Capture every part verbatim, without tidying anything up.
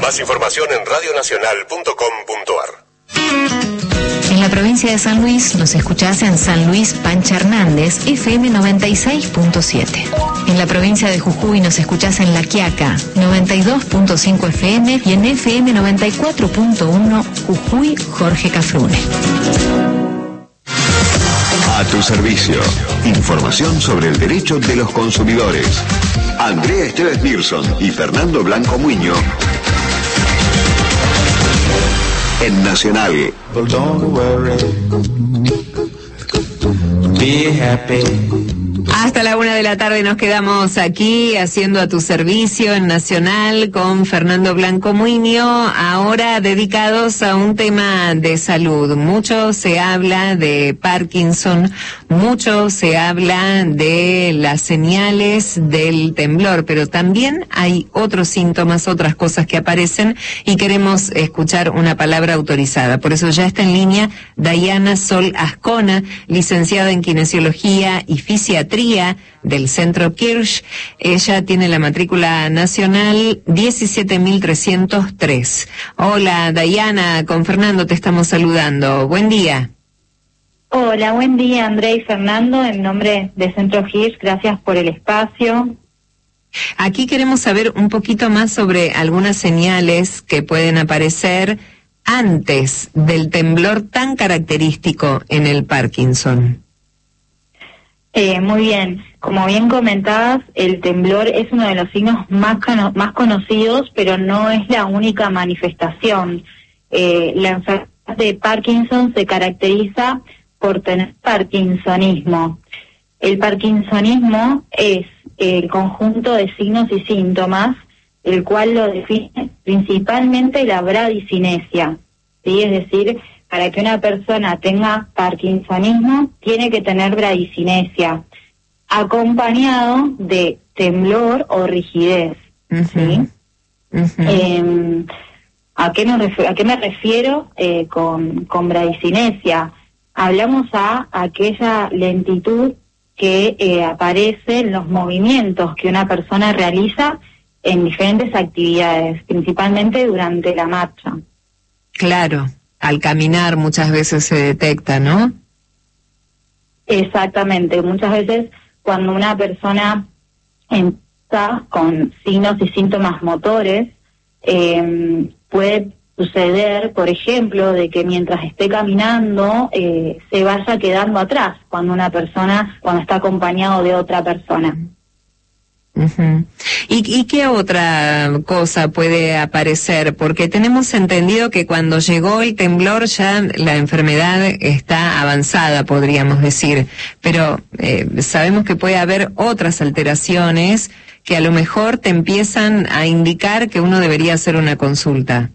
Más información en radio nacional punto com punto a r. En la provincia de San Luis nos escuchás en San Luis Pancha Hernández, F M noventa y seis punto siete. En la provincia de Jujuy nos escuchás en La Quiaca, noventa y dos punto cinco F M, y en F M noventa y cuatro punto uno Jujuy Jorge Cafrune. A tu servicio. Información sobre el derecho de los consumidores. Andrea Esteves Nilsson y Fernando Blanco Muño en Nacional. Don't worry. Be happy. Hasta la una de la tarde nos quedamos aquí haciendo A tu servicio en Nacional con Fernando Blanco Muño, ahora dedicados a un tema de salud. Mucho se habla de Parkinson, mucho se habla de las señales del temblor, pero también hay otros síntomas, otras cosas que aparecen y queremos escuchar una palabra autorizada. Por eso ya está en línea Dayana Sol Ascona, licenciada en Kinesiología y Fisiatría del Centro Kirsch. Ella tiene la matrícula nacional diecisiete mil trescientos tres. Hola, Dayana, con Fernando te estamos saludando. Buen día. Hola, buen día, Andrea y Fernando, en nombre de Centro Kirsch, gracias por el espacio. Aquí queremos saber un poquito más sobre algunas señales que pueden aparecer antes del temblor tan característico en el Parkinson. Eh, muy bien, como bien comentabas, el temblor es uno de los signos más, cano- más conocidos, pero no es la única manifestación. Eh, la enfermedad de Parkinson se caracteriza por tener parkinsonismo. El parkinsonismo es el conjunto de signos y síntomas, el cual lo define principalmente la bradicinesia, ¿sí? Es decir, para que una persona tenga parkinsonismo, tiene que tener bradicinesia, acompañado de temblor o rigidez. Uh-huh. ¿Sí? Uh-huh. Eh, ¿a, qué me refiero, ¿A qué me refiero eh, con, con bradicinesia? Hablamos a aquella lentitud que eh, aparece en los movimientos que una persona realiza en diferentes actividades, principalmente durante la marcha. Claro. Al caminar muchas veces se detecta, ¿no? Exactamente. Muchas veces cuando una persona empieza con signos y síntomas motores, eh, puede suceder, por ejemplo, de que mientras esté caminando eh, se vaya quedando atrás cuando una persona, cuando está acompañado de otra persona. Uh-huh. ¿Y, ¿Y qué otra cosa puede aparecer? Porque tenemos entendido que cuando llegó el temblor ya la enfermedad está avanzada, podríamos decir, pero eh, sabemos que puede haber otras alteraciones que a lo mejor te empiezan a indicar que uno debería hacer una consulta.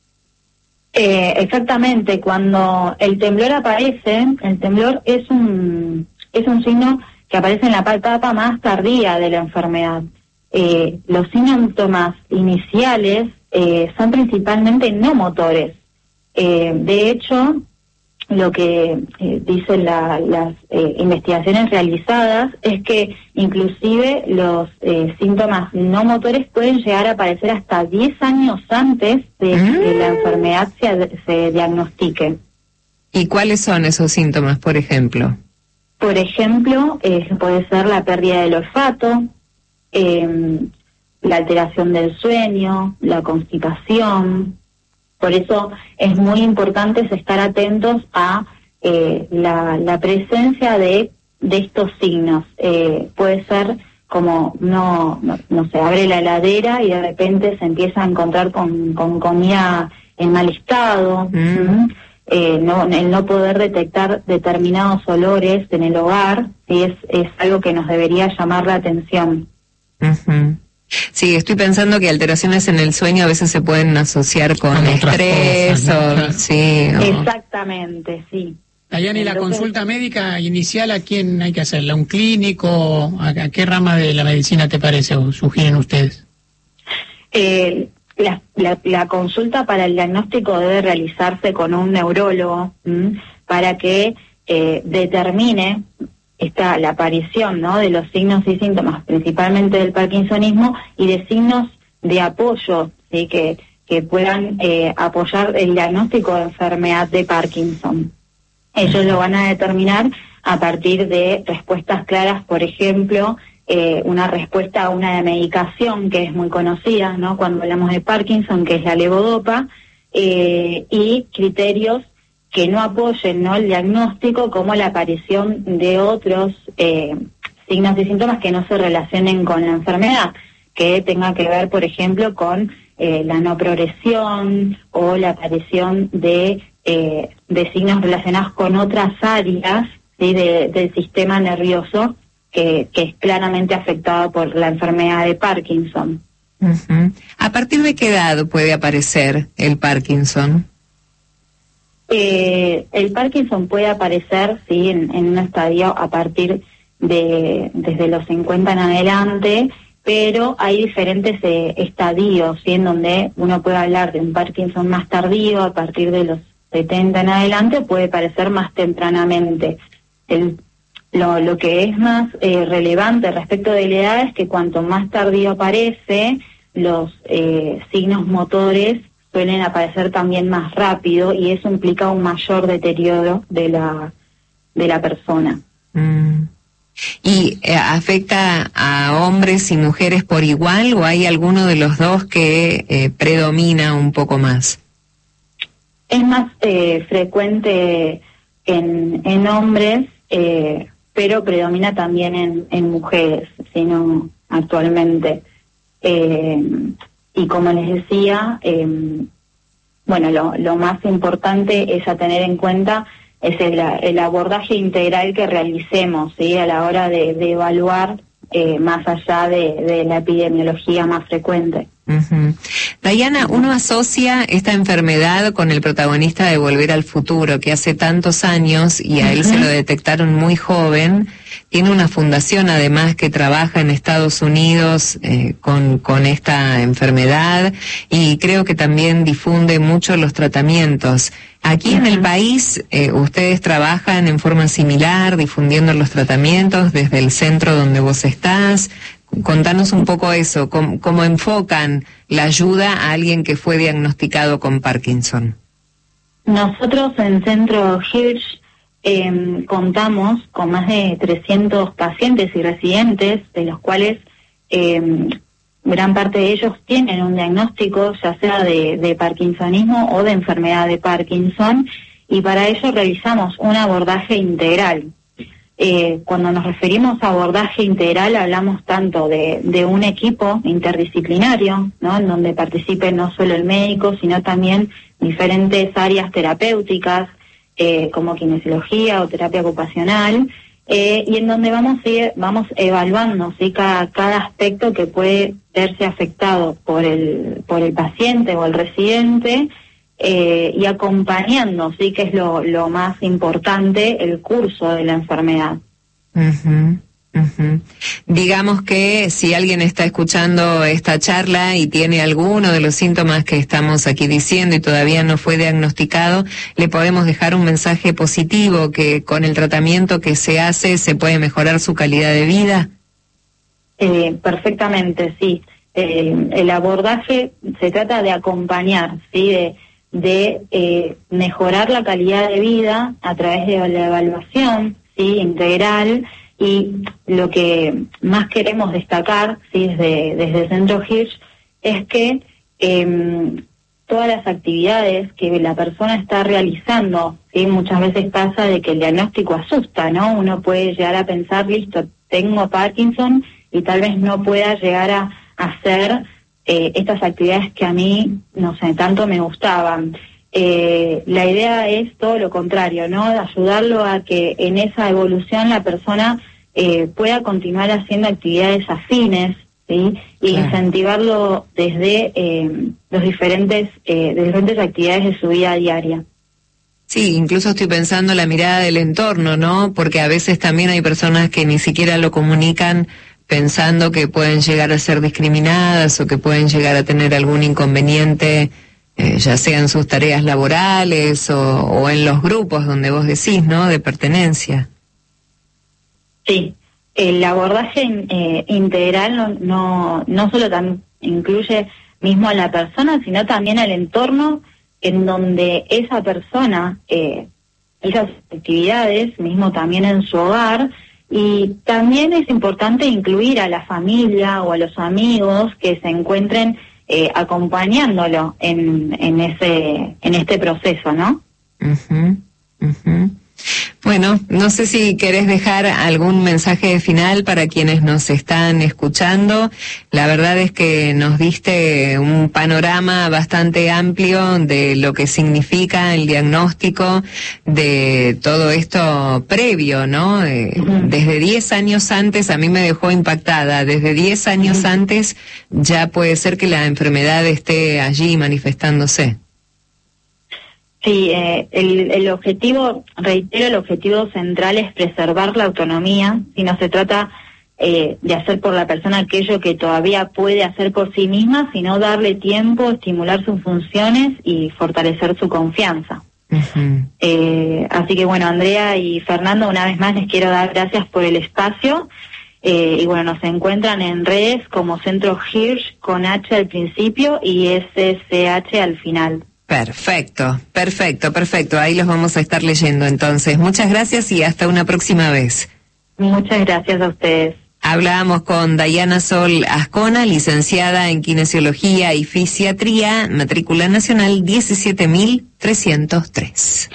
Eh, exactamente, cuando el temblor aparece, el temblor es un, es un signo que aparece en la etapa más tardía de la enfermedad. Eh, los síntomas iniciales eh, son principalmente no motores. Eh, de hecho, lo que eh, dicen la, las eh, investigaciones realizadas es que inclusive los eh, síntomas no motores pueden llegar a aparecer hasta diez años antes de mm. que la enfermedad se, se diagnostique. ¿Y cuáles son esos síntomas, por ejemplo? Por ejemplo, eh, puede ser la pérdida del olfato, eh, la alteración del sueño, la constipación. Por eso es muy importante estar atentos a eh, la, la presencia de, de estos signos. Eh, puede ser como, no, no, no se abre la heladera y de repente se empieza a encontrar con, con comida en mal estado. Mm. ¿Mm? Eh, no, el no poder detectar determinados olores en el hogar, ¿sí? es, es algo que nos debería llamar la atención. Uh-huh. Sí, estoy pensando que alteraciones en el sueño a veces se pueden asociar con, con estrés cosas, ¿no? o sí. O... Exactamente, sí. Dayana, ¿y la Entonces, consulta médica inicial a quién hay que hacerla? ¿Un clínico? ¿A, a qué rama de la medicina te parece o sugieren ustedes? Eh, la, la, la consulta para el diagnóstico debe realizarse con un neurólogo ¿m? para que eh, determine esta, la aparición, ¿no?, de los signos y síntomas, principalmente del parkinsonismo, y de signos de apoyo, ¿sí?, que que puedan eh, apoyar el diagnóstico de enfermedad de Parkinson. Ellos lo van a determinar a partir de respuestas claras, por ejemplo, eh, una respuesta a una de medicación que es muy conocida, ¿no?, cuando hablamos de Parkinson, que es la levodopa, eh, y criterios que no apoyen, ¿no?, el diagnóstico, como la aparición de otros eh, signos y síntomas que no se relacionen con la enfermedad, que tenga que ver, por ejemplo, con eh, la no progresión o la aparición de, eh, de signos relacionados con otras áreas, ¿sí?, de, del sistema nervioso que, que es claramente afectado por la enfermedad de Parkinson. Uh-huh. ¿A partir de qué edad puede aparecer el Parkinson? Eh, el Parkinson puede aparecer, sí, en, en un estadio a partir de desde los cincuenta en adelante, pero hay diferentes eh, estadios, ¿sí?, en donde uno puede hablar de un Parkinson más tardío, a partir de los setenta en adelante, puede aparecer más tempranamente. El, lo, lo que es más eh, relevante respecto de la edad es que cuanto más tardío aparece, los eh, signos motores suelen aparecer también más rápido, y eso implica un mayor deterioro de la de la persona. Mm. ¿Y eh, afecta a hombres y mujeres por igual, o hay alguno de los dos que eh, predomina un poco más? Es más eh, frecuente en, en hombres, eh, pero predomina también en, en mujeres, sino actualmente. Eh, y como les decía, eh, bueno, lo, lo más importante es a tener en cuenta es el, el abordaje integral que realicemos, ¿sí?, a la hora de, de evaluar eh, más allá de, de la epidemiología más frecuente. Uh-huh. Diana, uno asocia esta enfermedad con el protagonista de Volver al Futuro, que hace tantos años, y a uh-huh. él se lo detectaron muy joven. Tiene una fundación además que trabaja en Estados Unidos eh, con, con esta enfermedad, y creo que también difunde mucho los tratamientos. Aquí uh-huh. en el país, eh, ustedes trabajan en forma similar, difundiendo los tratamientos desde el centro donde vos estás. Contanos un poco eso, cómo, cómo enfocan la ayuda a alguien que fue diagnosticado con Parkinson. Nosotros en Centro Hirsch eh, contamos con más de trescientos pacientes y residentes, de los cuales eh, gran parte de ellos tienen un diagnóstico, ya sea de, de parkinsonismo o de enfermedad de Parkinson, y para ello realizamos un abordaje integral. Eh, cuando nos referimos a abordaje integral, hablamos tanto de, de un equipo interdisciplinario, ¿no?, en donde participe no solo el médico, sino también diferentes áreas terapéuticas, eh, como kinesiología o terapia ocupacional, eh, y en donde vamos a ir, vamos evaluando, ¿sí?, cada, cada aspecto que puede verse afectado por el, por el paciente o el residente, Eh, y acompañando, sí, que es lo, lo más importante, el curso de la enfermedad. Uh-huh, uh-huh. Digamos que si alguien está escuchando esta charla y tiene alguno de los síntomas que estamos aquí diciendo y todavía no fue diagnosticado, le podemos dejar un mensaje positivo, que con el tratamiento que se hace se puede mejorar su calidad de vida. Eh, perfectamente, sí. Eh, el abordaje se trata de acompañar, sí, de de eh, mejorar la calidad de vida a través de la evaluación, sí, integral, y lo que más queremos destacar, sí, desde, desde Centro Hirsch, es que eh, todas las actividades que la persona está realizando, sí, muchas veces pasa de que el diagnóstico asusta, ¿no? Uno puede llegar a pensar, listo, tengo Parkinson, y tal vez no pueda llegar a hacer Eh, estas actividades que a mí, no sé, tanto me gustaban. Eh, la idea es todo lo contrario, ¿no?, de ayudarlo a que en esa evolución la persona eh, pueda continuar haciendo actividades afines, ¿sí?, y claro, incentivarlo desde eh, los diferentes, eh, de diferentes actividades de su vida diaria. Sí, incluso estoy pensando la mirada del entorno, ¿no?, porque a veces también hay personas que ni siquiera lo comunican, pensando que pueden llegar a ser discriminadas o que pueden llegar a tener algún inconveniente, eh, ya sea en sus tareas laborales o, o en los grupos donde vos decís, ¿no?, de pertenencia. Sí, el abordaje eh, integral no, no, no solo también incluye mismo a la persona, sino también al entorno en donde esa persona, eh, esas actividades, mismo también en su hogar. Y también es importante incluir a la familia o a los amigos que se encuentren eh, acompañándolo en, en ese en este proceso, ¿no? Uh-huh, uh-huh. Bueno, no sé si querés dejar algún mensaje final para quienes nos están escuchando. La verdad es que nos diste un panorama bastante amplio de lo que significa el diagnóstico, de todo esto previo, ¿no? Eh, uh-huh. Desde diez años antes, a mí me dejó impactada, desde diez años uh-huh. antes ya puede ser que la enfermedad esté allí manifestándose. Sí, eh, el, el objetivo, reitero, el objetivo central es preservar la autonomía, si no se trata eh, de hacer por la persona aquello que todavía puede hacer por sí misma, sino darle tiempo, estimular sus funciones y fortalecer su confianza. Uh-huh. Eh, así que bueno, Andrea y Fernando, una vez más les quiero dar gracias por el espacio. Eh, y bueno, nos encuentran en redes como Centro Hirsch con H al principio y S C H al final. Perfecto, perfecto, perfecto. Ahí los vamos a estar leyendo entonces. Muchas gracias y hasta una próxima vez. Muchas gracias a ustedes. Hablamos con Dayana Sol Ascona, licenciada en Kinesiología y Fisiatría, matrícula nacional diecisiete mil trescientos tres.